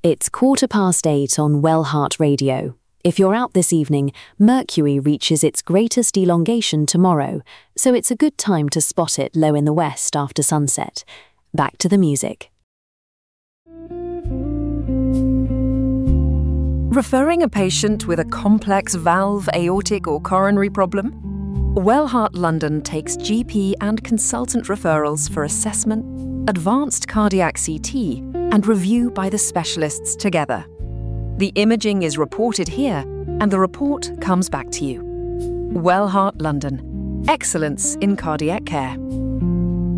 It's 8:15 on Wellheart Radio. If you're out this evening, Mercury reaches its greatest elongation tomorrow, so it's a good time to spot it low in the west after sunset. Back to the music. Referring a patient with a complex valve, aortic or coronary problem? Wellheart London takes GP and consultant referrals for assessment, advanced cardiac CT, and review by the specialists together. The imaging is reported here, and the report comes back to you. Wellheart London. Excellence in cardiac care.